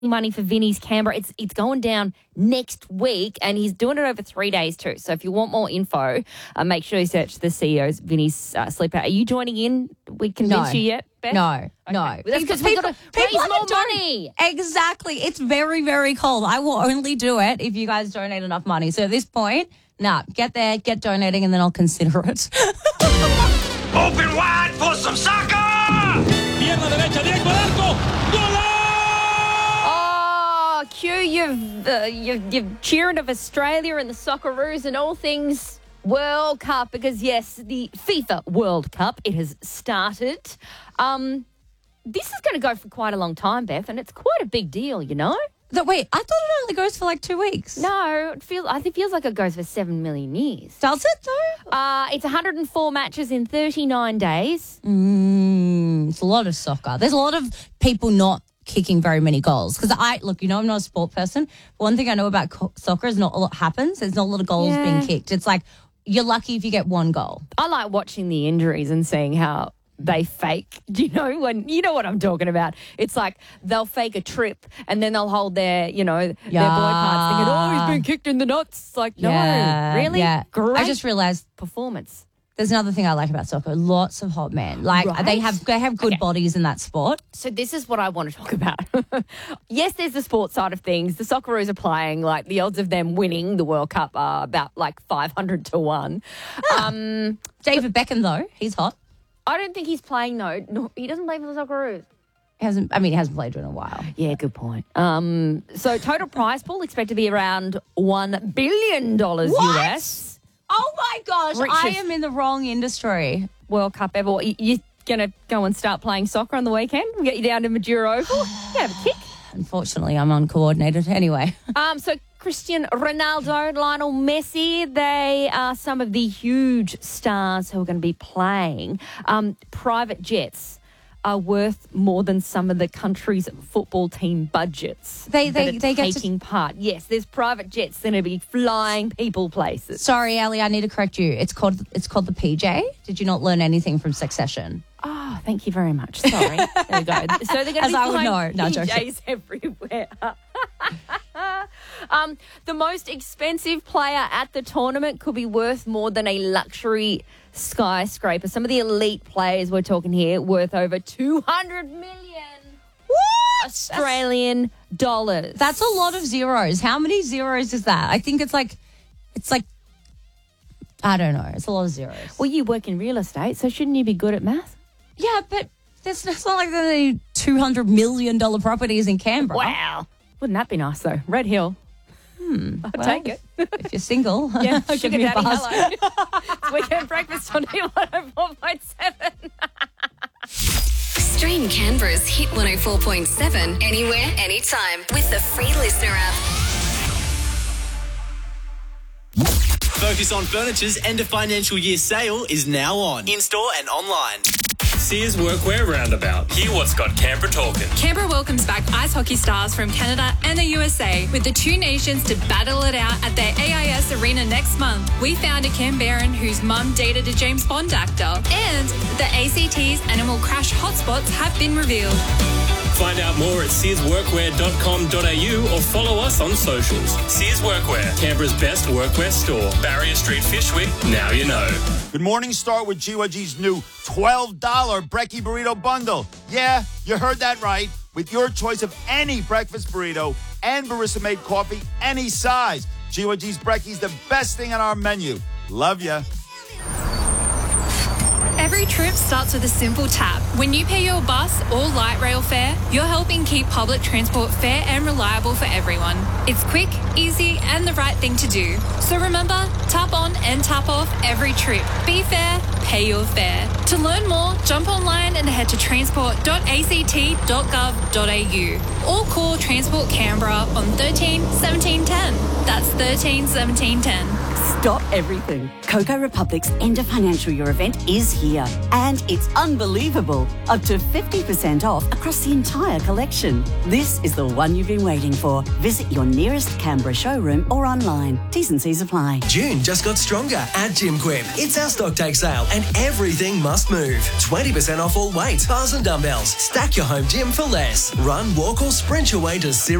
money for Vinny's Canberra. It's going down next week, and he's doing it over 3 days too. So if you want more info, make sure you search the CEO's Vinny's Sleeper. Are you joining in? We convinced you yet, Beth? No. That's because we've got to raise more money. Exactly. It's very, very cold. I will only do it if you guys donate enough money. So at this point, get there, get donating, and then I'll consider it. Open wide for some soccer! Pierna derecha, directo al arco! Q, you've cheering of Australia and the Socceroos and all things World Cup because, yes, the FIFA World Cup, it has started. This is going to go for quite a long time, Beth, and it's quite a big deal, you know? Wait, I thought it only goes for like 2 weeks. No, it feels like it goes for 7 million years. Does it, though? It's 104 matches in 39 days. It's a lot of soccer. There's a lot of people not kicking very many goals. Because I'm not a sport person. One thing I know about soccer is not a lot happens. There's not a lot of goals being kicked. It's like you're lucky if you get one goal. I like watching the injuries and seeing how they fake. Do you know what I'm talking about? It's like they'll fake a trip and then they'll hold their boy parts thinking, oh, he's been kicked in the nuts. It's like, no, really? Yeah. Great I just realised performance. There's another thing I like about soccer. Lots of hot men. Like they have good bodies in that sport. So this is what I want to talk about. Yes, there's the sports side of things. The Socceroos are playing. Like the odds of them winning the World Cup are about like 500 to 1. David Beckham though, he's hot. I don't think he's playing though. No, he doesn't play for the Socceroos. He hasn't played in a while. Yeah, good point. So total prize pool expected to be around $1 billion US. Oh, my gosh. Richest I am in the wrong industry. World Cup ever. You're going to go and start playing soccer on the weekend? We'll get you down to Maduro Oval. You can have a kick. Unfortunately, I'm uncoordinated anyway. So Cristiano Ronaldo, Lionel Messi, they are some of the huge stars who are going to be playing. Private jets are worth more than some of the country's football team budgets. They get taking part. Yes, there's private jets that are going to be flying people places. Sorry, Ali, I need to correct you. It's called the PJ. Did you not learn anything from Succession? Oh, thank you very much. Sorry. There we go. So they're going to be flying PJs everywhere. The most expensive player at the tournament could be worth more than a luxury skyscraper. Some of the elite players we're talking here worth over 200 million Australian dollars. That's a lot of zeros. How many zeros is that? I think it's like I don't know. It's a lot of zeros. Well, you work in real estate, so shouldn't you be good at math? Yeah, but it's not like there are any $200 million properties in Canberra. Wow. Wouldn't that be nice, though? Red Hill. I'll take it. If you're single, yeah, give me a buzz. Hello. It's Weekend Breakfast on Hit 104.7. Stream Canberra's Hit 104.7 anywhere, anytime with the free Listener app. Focus on Furniture's end of financial year sale is now on. In-store and online. Sears Workwear Roundabout. Hear what's got Canberra talking. Canberra welcomes back ice hockey stars from Canada and the USA with the two nations to battle it out at their AIS Arena next month. We found a Canberran whose mum dated a James Bond actor. And the ACT's Animal Crash hotspots have been revealed. Find out more at searsworkwear.com.au or follow us on socials. Sears Workwear, Canberra's best workwear store. Barrier Street, Fyshwick, now you know. Good morning, start with GYG's new $12 Brekkie Burrito Bundle. Yeah, you heard that right. With your choice of any breakfast burrito and barista-made coffee, any size. GYG's Brekkie's the best thing on our menu. Love ya. Every trip starts with a simple tap. When you pay your bus or light rail fare, you're helping keep public transport fair and reliable for everyone. It's quick, easy, and the right thing to do. So remember, tap on and tap off every trip. Be fair, pay your fare. To learn more, jump online and head to transport.act.gov.au or call Transport Canberra on 13 17 10. That's 13 17 10. Stop everything. Coco Republic's end of financial year event is here. And it's unbelievable. Up to 50% off across the entire collection. This is the one you've been waiting for. Visit your nearest Canberra showroom or online. T's and C's apply. June just got stronger at Jim Quib. It's our stock take sale and everything must move. 20% off all weights, bars and dumbbells. Stack your home gym for less. Run, walk or sprint your way to